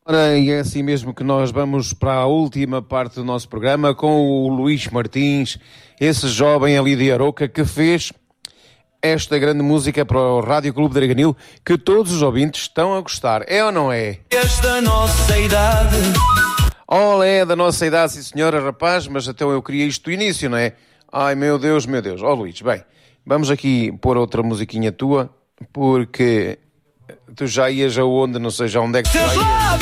Ora, e é assim mesmo que nós vamos para a última parte do nosso programa com o Luís Martins, esse jovem ali de Aroca que fez esta grande música para o Rádio Clube de Arganil que todos os ouvintes estão a gostar. É ou não é? Esta nossa idade. Olha, é da nossa idade, sim senhora, rapaz, mas então eu queria isto do início, não é? Ai, meu Deus, meu Deus. Ó Luís, bem, vamos aqui pôr outra musiquinha tua, porque tu já ias aonde, não sei já onde é que tu já ias.